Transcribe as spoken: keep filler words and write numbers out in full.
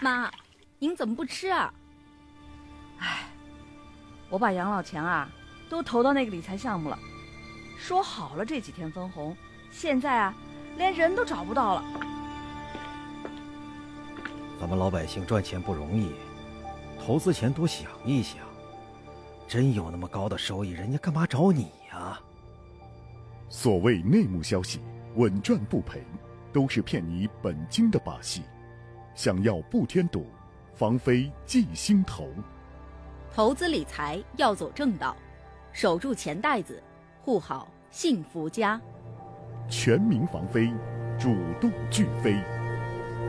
妈，您怎么不吃啊？ 唉，我把养老钱啊都投到那个理财项目了，说好了这几天分红，现在啊连人都找不到了。 咱们老百姓赚钱不容易，投资前多想一想，真有那么高的收益，人家干嘛找你呀？ 所谓内幕消息，稳赚不赔，都是骗你本金的把戏。想要不添堵，防非忌心头。 投资理财要走正道，守住钱袋子，护好幸福家。 全民防非，主动拒非。